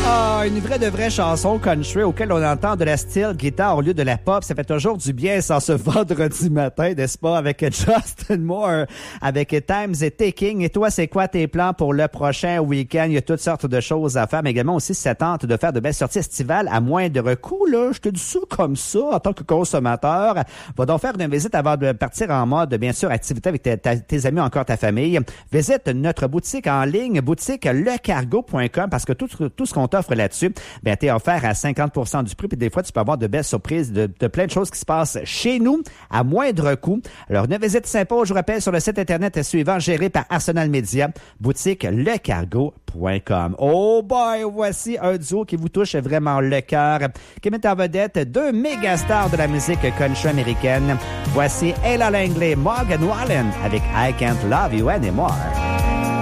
Ah, une vraie chanson country auquel on entend de la steel guitare au lieu de la pop. Ça fait toujours du bien sans ce vendredi matin, n'est-ce pas? Avec Justin Moore, avec Time's Ticking. Et toi, c'est quoi tes plans pour le prochain week-end? Il y a toutes sortes de choses à faire, mais également aussi si ça tente de faire de belles sorties estivales à moindre coût, là. Je te dis ça comme ça, en tant que consommateur. Va donc faire une visite avant de partir en mode, bien sûr, activité avec tes amis, encore ta famille. Visite notre boutique en ligne, boutique lecargo.com, parce que tout ce qu'on t'offre là-dessus, ben, t'es offert à 50% du prix, puis des fois, tu peux avoir de belles surprises, de plein de choses qui se passent chez nous à moindre coût. Alors, une visite sympa, je vous rappelle, sur le site Internet suivant, géré par Arsenal Media, boutique lecargo.com. Oh boy, voici un duo qui vous touche vraiment le cœur, qui met en vedette deux méga stars de la musique country américaine. Voici Ella Langley, Morgan Wallen, avec I Can't Love You Anymore.